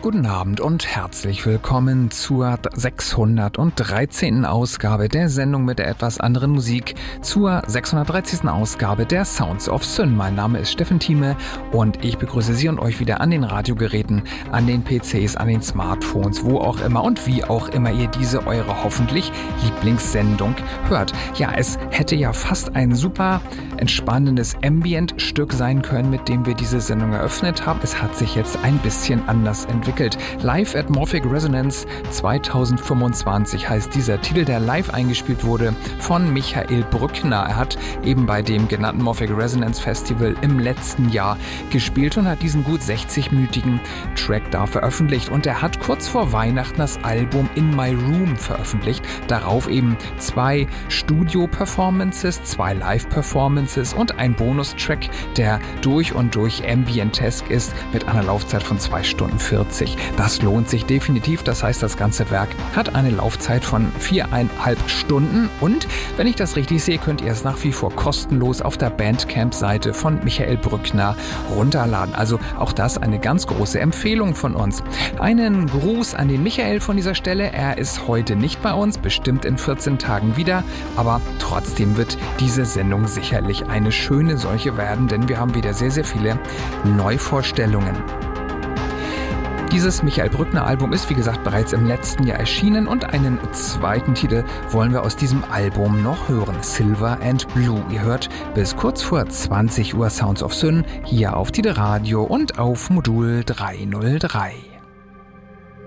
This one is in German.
Guten Abend und herzlich willkommen zur 613. Ausgabe der Sendung mit der etwas anderen Musik, zur 630. Ausgabe der Sounds of Syn. Mein Name ist Steffen Thieme und ich begrüße Sie und euch wieder an den Radiogeräten, an den PCs, an den Smartphones, wo auch immer und wie auch immer ihr diese eure hoffentlich Lieblingssendung hört. Ja, es hätte ja fast ein super entspannendes Ambient-Stück sein können, mit dem wir diese Sendung eröffnet haben. Es hat sich jetzt ein bisschen anders entwickelt. Live at Morphic Resonance 2025 heißt dieser Titel, der live eingespielt wurde von Michael Brückner. Er hat eben bei dem genannten Morphic Resonance Festival im letzten Jahr gespielt und hat diesen gut 60-minütigen Track da veröffentlicht. Und er hat kurz vor Weihnachten das Album In My Room veröffentlicht. Darauf eben 2 Studio-Performances, 2 Live-Performances und ein Bonustrack, der durch und durch ambientesk ist, mit einer Laufzeit von 2 Stunden 40. Das lohnt sich definitiv. Das heißt, das ganze Werk hat eine Laufzeit von 4,5 Stunden. Und wenn ich das richtig sehe, könnt ihr es nach wie vor kostenlos auf der Bandcamp-Seite von Michael Brückner runterladen. Also auch das eine ganz große Empfehlung von uns. Einen Gruß an den Michael von dieser Stelle. Er ist heute nicht bei uns, bestimmt in 14 Tagen wieder. Aber trotzdem wird diese Sendung sicherlich eine schöne solche werden, denn wir haben wieder sehr, sehr viele Neuvorstellungen. Dieses Michael Brückner Album ist, wie gesagt, bereits im letzten Jahr erschienen und einen zweiten Titel wollen wir aus diesem Album noch hören. Silver and Blue. Ihr hört bis kurz vor 20 Uhr Sounds of Syn hier auf Tide Radio und auf Modul 303.